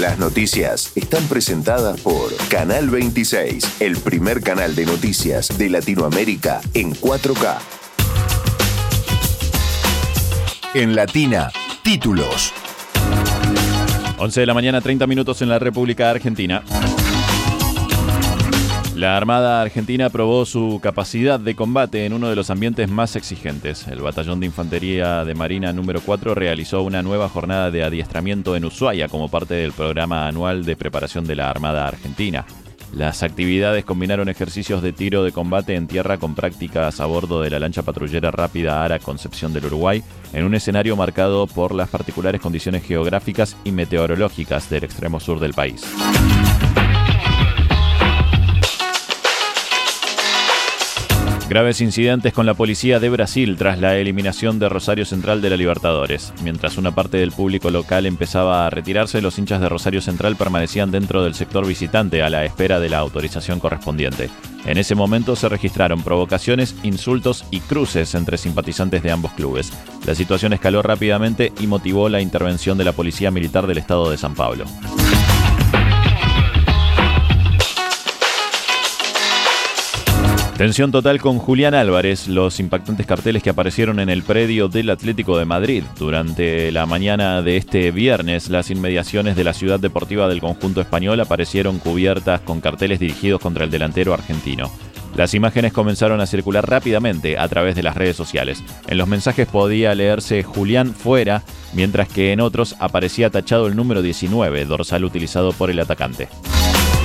Las noticias están presentadas por Canal 26, el primer canal de noticias de Latinoamérica en 4K. En Latina, títulos. 11 de la mañana, 30 minutos en la República Argentina. La Armada Argentina probó su capacidad de combate en uno de los ambientes más exigentes. El Batallón de Infantería de Marina número 4 realizó una nueva jornada de adiestramiento en Ushuaia como parte del programa anual de preparación de la Armada Argentina. Las actividades combinaron ejercicios de tiro de combate en tierra con prácticas a bordo de la lancha patrullera rápida Ara Concepción del Uruguay, en un escenario marcado por las particulares condiciones geográficas y meteorológicas del extremo sur del país. Graves incidentes con la policía de Brasil tras la eliminación de Rosario Central de la Libertadores. Mientras una parte del público local empezaba a retirarse, los hinchas de Rosario Central permanecían dentro del sector visitante a la espera de la autorización correspondiente. En ese momento se registraron provocaciones, insultos y cruces entre simpatizantes de ambos clubes. La situación escaló rápidamente y motivó la intervención de la Policía Militar del Estado de San Pablo. Tensión total con Julián Álvarez, los impactantes carteles que aparecieron en el predio del Atlético de Madrid. Durante la mañana de este viernes, las inmediaciones de la ciudad deportiva del conjunto español aparecieron cubiertas con carteles dirigidos contra el delantero argentino. Las imágenes comenzaron a circular rápidamente a través de las redes sociales. En los mensajes podía leerse Julián fuera, mientras que en otros aparecía tachado el número 19, dorsal utilizado por el atacante.